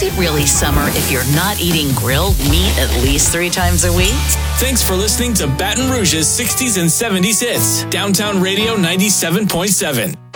Is it really summer if you're not eating grilled meat at least 3 times a week? Thanks for listening to Baton Rouge's 60s and 70s hits. Downtown Radio 97.7.